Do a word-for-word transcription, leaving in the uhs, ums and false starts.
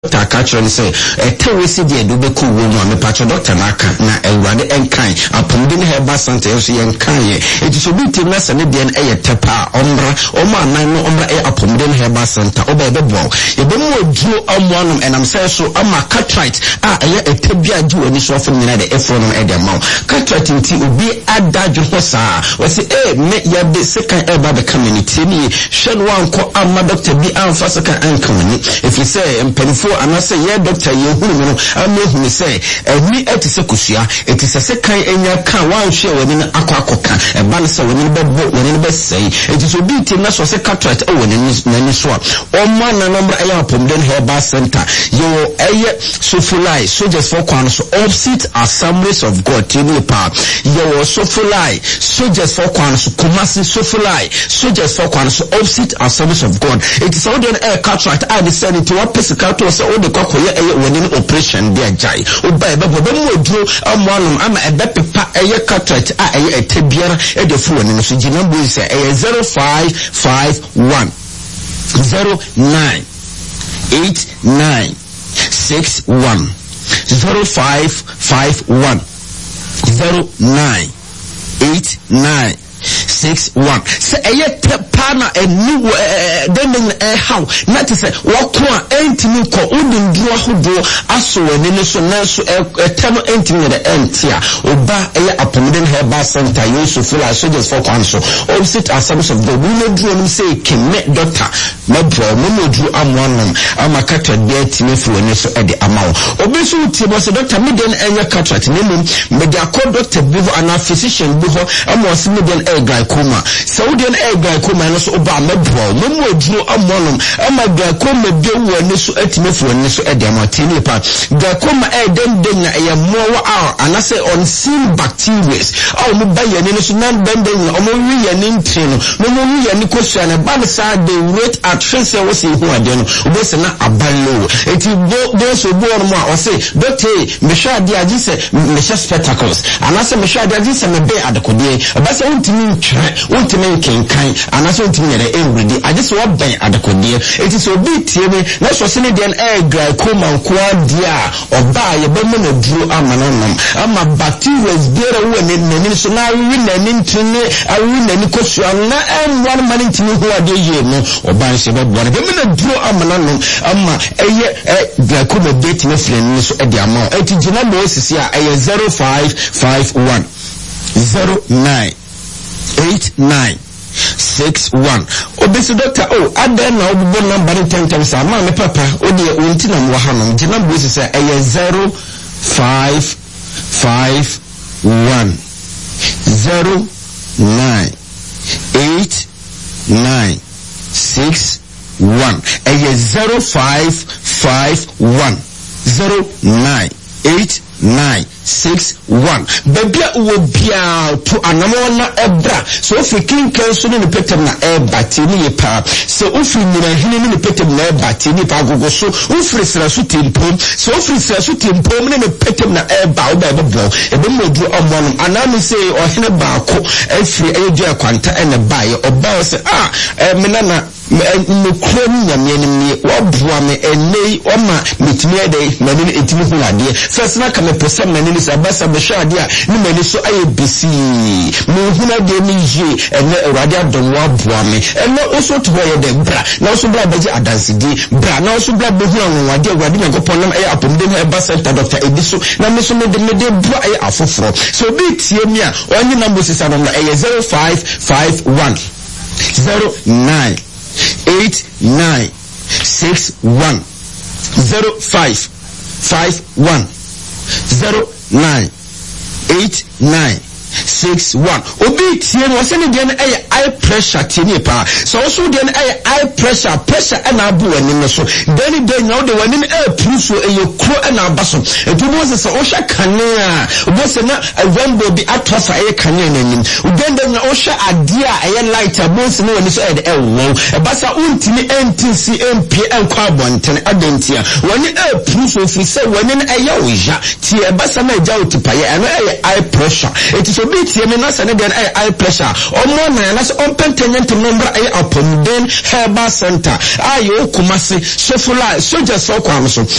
doctor catcher say a terrorist de do be ku wo mu me patch doctor naka na ewrade enkan apomden herba center so yen kan ye it so be team na se ne de na tepa omra oma nan no omra e apomden herba center oba be bo e be mu oduro amoanum enam say so ama catrite a eye etebia ji woni so fo nyina de efonom e de maw catrite nti obi adadwo ho saa we say eh me ya be second eba be community ni hwen wanko ama doctor bi amfa second ankan ni if you say empenfo anase ye doctor ye hunu no amehu say ehni etise kusua etise sekan enya kan wan hwe woni na akwa akoka e ban se woni be bo woni be sei etise obi tim na so se catrite e woni na ni so o man na number e apomden herba center yo eye sofulai soldiers for kwan so opposite assemblies of God tini pa yo sofulai soldiers for kwan so kumasi sofulai soldiers for kwan so opposite assemblies of God it is all the air catrite I decided to what physical to say all the kokoye eye woni operation dey ajai oba e be bo mo duro amanum ama e be pepa eye catrite a eye etebiara e de fu woni so gina bo say eye zero five five one zero nine eight nine six one zero five five one zero nine eight nine six one say eye tepa na enu den eh how na te say wako a entimi ko udinduro ahodo aso wani ne so na so etem entimi de entia oba eye apomden herba center Yusufula soldiers for kwanso opposite assemblies of the women duro no say kenne doctor na bro mo duro amwanom amakata de timi fu wani so e de amawo obi so ti bo say doctor me den enya cataract ne mum me de akọ doctor bi ho ana physician bi ho amos me den e glaucoma Saudian e glaucoma no so oba mebro mo mo duro amonum ama glaucoma bi woni so atimefu woni so e dem atini pa glaucoma e den den na e mowa a anase unseen bacteria aw mo ba yani no so nan den den o mo wi yani ntino no mo wi yani kwesua na ba sa the rate at trace wo se hu ade no obo se na aballo enti bo bo so bo no ma o se doctor me sha ade agi se me sha spectacles anase me sha ade agi se me be adekode ba se untimi untimi kenkan anase untimi yere everyday I just want ben adekode it is obi tie me na so se ne den e glaucoma kwa dia oba ye be mo na duro amanonom ama bacteria there wo ne nani so na wi nani ntini awi nani kosua na em one man ntini ho ade ye no oba se be bo ne be mo na duro amanonom ama eye glaucoma date ne friend so e de ama eti gina mo sisi a eye zero five five one zero nine eight nine six one obesi doctor oh ada na obubo number ten times ama me papa odi onti na mo ha no gina bo sisi a eye zero five five one zero nine eight nine six one eye zero five five one zero nine eight nine six one babia wo bia to anamo na ebra so ofi kinkan so ne petem na eba tini pa so ofi nyina hene ne petem na eba tini pa gogo so ofi sra so tempom so ofi sra so tempom ne petem na eba oba eba bo ebe modu omon anami say ohene baako afiri eje akwanta ene bae oba say ah menana no krom nyame ni wabua me enei oma mitimi ede mani etimi hu ade first na ka me person mani ni sabasa be shade a ni mani so aye bisi me hu na de ni je ene urade adom wabua me ene oso to hoye de bra na oso bra beji adansidi bra na oso bra be hu anwade urade nyakopon na aye apomde na eba center doctor ediso na me so me de me de bra aye afoforo so bi tie mi a onye na mbosisa no na aye zero five five one zero nine eight nine six one zero five five one zero nine eight nine six one obi tie no se ne de na eye high pressure tie ne pa so so de na eye high pressure pressure na abu wani no so then de na de wani e pruso eye kro na abaso etu bo se o hwa kanea bo se na wembo bi atofa eye kanea nanim then de na o hwa ade a eye light bo se no wani so e de e wo e basa untimi ntc mp enkwa bonten adentia wani e pruso fi se wani na eye o ja tie e basa na ja otipaye eno eye high pressure etu so bi obi tie me na sɛ ne deɛ ɛyɛ eye pressure ɔmo na na sɛ ɔmpɛntɛnyɛ ntem no mbra ɛyɛ apɔmuden herbal center a yɛ okuma se sofula soja so kwa so